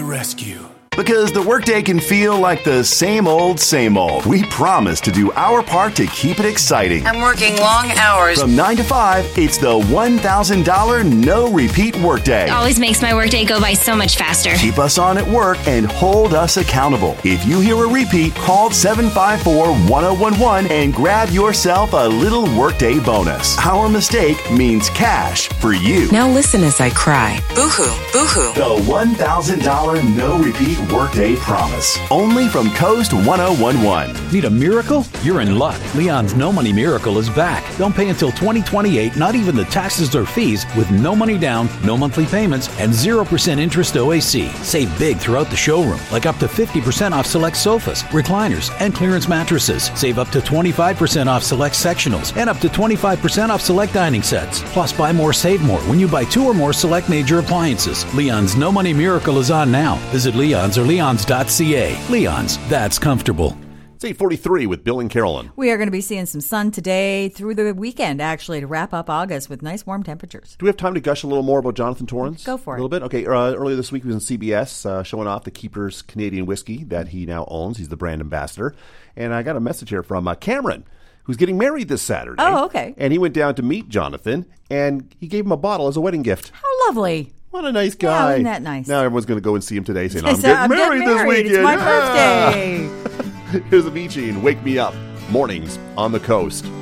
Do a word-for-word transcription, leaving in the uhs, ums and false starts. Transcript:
rescue. Because the workday can feel like the same old, same old. We promise to do our part to keep it exciting. I'm working long hours. From nine to five, it's the one thousand dollars no-repeat workday. It always makes my workday go by so much faster. Keep us on at work and hold us accountable. If you hear a repeat, call seven five four, one oh one one and grab yourself a little workday bonus. Our mistake means cash for you. Now listen as I cry. Boo-hoo, boo-hoo. The one thousand dollars no-repeat workday promise. Only from Coast one oh one one. Need a miracle? You're in luck. Leon's No Money Miracle is back. Don't pay until twenty twenty-eight, not even the taxes or fees, with no money down, no monthly payments, and zero percent interest O A C. Save big throughout the showroom, like up to fifty percent off select sofas, recliners, and clearance mattresses. Save up to twenty-five percent off select sectionals, and up to twenty-five percent off select dining sets. Plus, buy more, save more when you buy two or more select major appliances. Leon's No Money Miracle is on now. Visit Leon's or leons dot c a. Leon's, that's comfortable. It's eight forty-three with Bill and Carolyn. We are going to be seeing some sun today through the weekend, actually, to wrap up August with nice warm temperatures. Do we have time to gush a little more about Jonathan Torrens? Go for it. A little bit? Okay, uh, earlier this week he was on C B S uh, showing off the Keeper's Canadian whiskey that he now owns. He's the brand ambassador. And I got a message here from uh, Cameron, who's getting married this Saturday. Oh, okay. And he went down to meet Jonathan, and he gave him a bottle as a wedding gift. How lovely. What a nice guy. Yeah, isn't that nice? Now everyone's going to go and see him today saying, I'm Yes, getting I'm married, getting married. this weekend. It's my Yeah. birthday. Here's Avicii and Wake Me Up. Mornings on the Coast.